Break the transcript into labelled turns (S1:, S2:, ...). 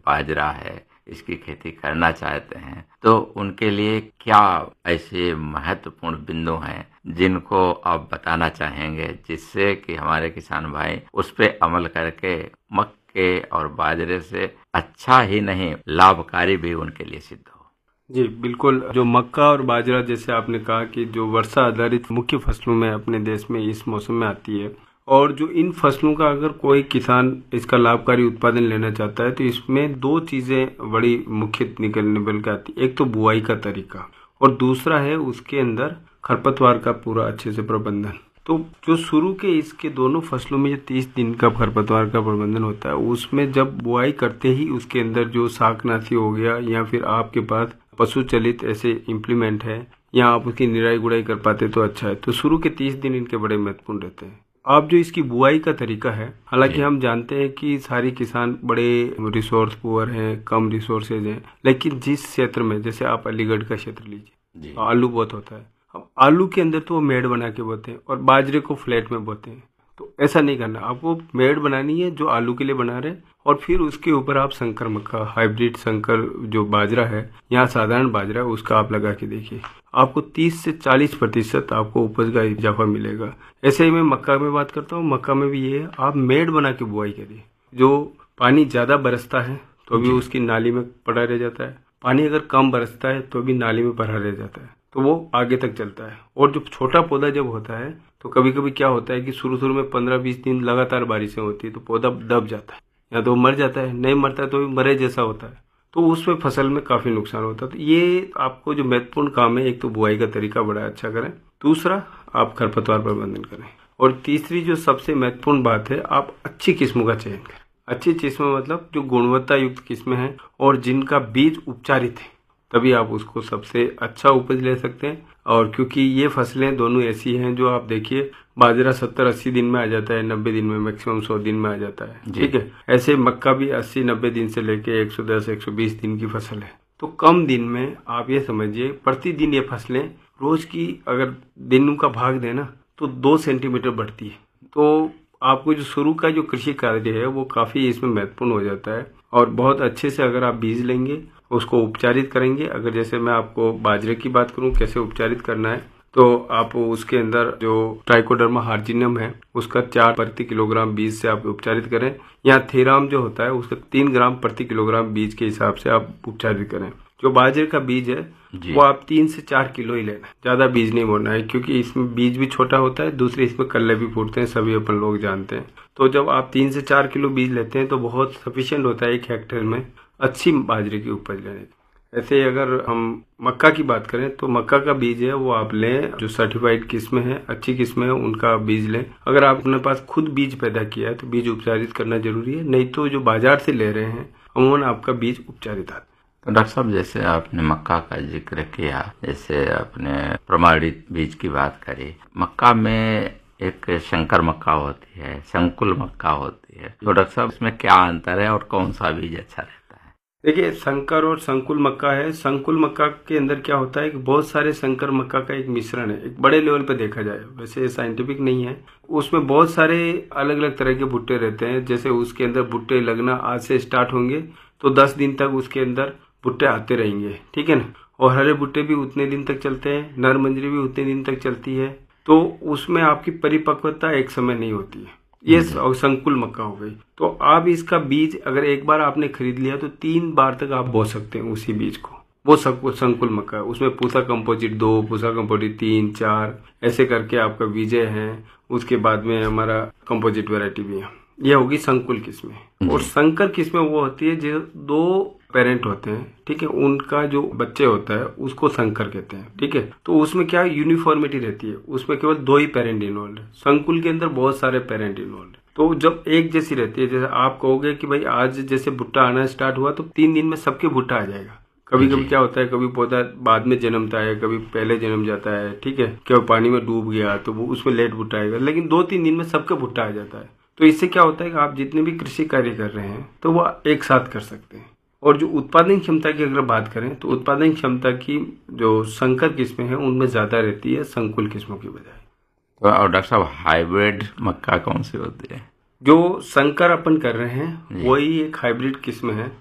S1: बाजरा है, इसकी खेती करना चाहते हैं, तो उनके लिए क्या ऐसे महत्वपूर्ण बिंदु हैं जिनको आप बताना चाहेंगे, जिससे कि हमारे किसान भाई उस पे अमल करके मक्के और बाजरे से अच्छा ही नहीं लाभकारी भी उनके लिए सिद्ध हो।
S2: जी बिल्कुल। जो मक्का और बाजरा, जैसे आपने कहा कि जो वर्षा आधारित मुख्य फसलों में अपने देश में इस मौसम में आती है, और जो इन फसलों का अगर कोई किसान इसका लाभकारी उत्पादन लेना चाहता है तो इसमें दो चीजें बड़ी मुख्य निकल के आती है। एक तो बुआई का तरीका, और दूसरा है उसके अंदर खरपतवार का पूरा अच्छे से प्रबंधन। तो जो शुरू के इसके दोनों फसलों में जो 30 दिन का खरपतवार का प्रबंधन होता है, उसमें जब बुआई करते ही उसके अंदर जो शाकनाशी हो गया, या फिर आपके पास पशु चलित ऐसे इम्प्लीमेंट है, या आप उसकी निराई गुड़ाई कर पाते तो अच्छा है। तो शुरू के 30 दिन इनके बड़े महत्वपूर्ण रहते हैं। आप जो इसकी बुआई का तरीका है, हालांकि हम जानते हैं कि सारे किसान बड़े रिसोर्स पुअर हैं, कम रिसोर्सेज हैं, लेकिन जिस क्षेत्र में, जैसे आप अलीगढ़ का क्षेत्र लीजिए, आलू बहुत होता है। अब आलू के अंदर तो वो मेड़ बना के बोते हैं और बाजरे को फ्लैट में बोते हैं। तो ऐसा नहीं करना, आपको मेड़ बनानी है जो आलू के लिए बना रहे हैं, और फिर उसके ऊपर आप संकर मक्का, हाइब्रिड संकर जो बाजरा है या साधारण बाजरा है, उसका आप लगा के देखिए, आपको 30 से 40% आपको उपज का इजाफा मिलेगा। ऐसे ही मैं मक्का में बात करता हूँ, मक्का में भी ये है, आप मेड़ बना के बुआई करिए। जो पानी ज्यादा बरसता है तो भी उसकी नाली में पड़ा रह जाता है, पानी अगर कम बरसता है तो भी नाली में भरा रह जाता है, तो वो आगे तक चलता है। और जो छोटा पौधा जब होता है तो कभी कभी क्या होता है कि शुरू में 15-20 दिन लगातार बारिशें होती है तो पौधा दब जाता है, या तो मर जाता है, नहीं मरता है तो भी मरे जैसा होता है, तो उसमें फसल में काफी नुकसान होता है। तो ये आपको जो महत्वपूर्ण काम है, एक तो बुआई का तरीका बड़ा अच्छा करें, दूसरा आप खरपतवार प्रबंधन करें, और तीसरी जो सबसे महत्वपूर्ण बात है, आप अच्छी किस्मों का चयन करें। अच्छी किस्में मतलब जो गुणवत्ता युक्त किस्में हैं और जिनका बीज उपचारित है, तभी आप उसको सबसे अच्छा उपज ले सकते हैं। और क्योंकि ये फसलें दोनों ऐसी हैं, जो आप देखिए बाजरा 70-80 दिन में आ जाता है, 90 दिन में, मैक्सिमम 100 दिन में आ जाता है, ठीक है। ऐसे मक्का भी 80-90 दिन से लेके 110-120 दिन की फसल है। तो कम दिन में आप ये समझिए, प्रतिदिन ये फसलें रोज की अगर दिनों का भाग देना तो 2 सेंटीमीटर बढ़ती है। तो आपको जो शुरू का जो कृषि कार्य है वो काफी इसमें महत्वपूर्ण हो जाता है। और बहुत अच्छे से अगर आप बीज लेंगे, उसको उपचारित करेंगे, अगर जैसे मैं आपको बाजरे की बात करूं कैसे उपचारित करना है, तो आप उसके अंदर जो ट्राइकोडर्मा हार्जिनियम है उसका 4 प्रति किलोग्राम बीज से आप उपचारित करें, या थेराम जो होता है उसका 3 ग्राम प्रति किलोग्राम बीज के हिसाब से आप उपचारित करें। जो बाजरे का बीज है वो आप 3 से 4 किलो ही लेना, ज्यादा बीज नहीं बोना है, क्योंकि इसमें बीज भी छोटा होता है, दूसरे इसमें कल्ले भी फूटते हैं, सभी अपन लोग जानते हैं। तो जब आप 3 से 4 किलो बीज लेते हैं तो बहुत सफिशिएंट होता है 1 हेक्टेयर में अच्छी बाजरे की उपज लेने की। ऐसे अगर हम मक्का की बात करें तो मक्का का बीज है वो आप लें, जो सर्टिफाइड किस्में हैं, अच्छी किस्में हैं, उनका बीज लें। अगर आप अपने पास खुद बीज पैदा किया है तो बीज उपचारित करना जरूरी है, नहीं तो जो बाजार से ले रहे हैं अमूमन आपका बीज उपचारित आता है।
S1: तो डॉक्टर साहब, जैसे आपने मक्का का जिक्र किया, जैसे आपने प्रमाणित बीज की बात करी, मक्का में एक शंकर मक्का होती है, संकुल मक्का होती है, तो डॉक्टर साहब इसमें क्या अंतर है और कौन सा बीज अच्छा रहता है?
S2: देखिए, संकर और संकुल मक्का है। संकुल मक्का के अंदर क्या होता है कि बहुत सारे संकर मक्का का एक मिश्रण है, एक बड़े लेवल पे देखा जाए, वैसे साइंटिफिक नहीं है, उसमें बहुत सारे अलग अलग तरह के भुट्टे रहते हैं। जैसे उसके अंदर भुट्टे लगना आज से स्टार्ट होंगे तो 10 दिन तक उसके अंदर भुट्टे आते रहेंगे, ठीक है ना। और हरे भुट्टे भी उतने दिन तक चलते हैं, नर मंजरी भी उतने दिन तक चलती है, तो उसमें आपकी परिपक्वता एक समय नहीं होती है। ये संकुल मक्का हो गई। तो आप इसका बीज अगर एक बार आपने खरीद लिया तो 3 बार तक आप बो सकते हैं उसी बीज को, वो संकुल मक्का है। उसमें पूसा कंपोजिट 2, पूसा कंपोजिट 3, 4 ऐसे करके आपका विजय है, उसके बाद में हमारा कंपोजिट वैरायटी भी है। यह होगी संकुल किस्में। और संकर किस्में वो होती है जो 2 पेरेंट होते हैं, ठीक है, उनका जो बच्चे होता है उसको संकर कहते हैं, ठीक है। तो उसमें क्या यूनिफॉर्मिटी रहती है, उसमें केवल 2 ही पेरेंट इन्वॉल्व है। संकुल के अंदर बहुत सारे पेरेंट इन्वॉल्व है, तो जब एक जैसी रहती है, जैसे आप कहोगे कि भाई आज जैसे भुट्टा आना स्टार्ट हुआ तो 3 दिन में सबके भुट्टा आ जाएगा। कभी कभी क्या होता है, कभी पौधा बाद में जन्मता है, कभी पहले जन्म जाता है, ठीक है, क्या पानी में डूब गया तो वो उसमें लेट भुट्टा आएगा, लेकिन 2-3 दिन में सबका भुट्टा आ जाता है। तो इससे क्या होता है कि आप जितने भी कृषि कार्य कर रहे हैं तो वो एक साथ कर सकते हैं। और जो उत्पादन क्षमता की अगर बात करें तो उत्पादन क्षमता की जो संकर किस्में हैं उनमें ज्यादा रहती है संकुल किस्मों की बजाय।
S1: तो और डॉक्टर साहब, हाइब्रिड मक्का कौन सी होती है?
S2: जो संकर अपन कर रहे हैं वही एक हाइब्रिड किस्म है।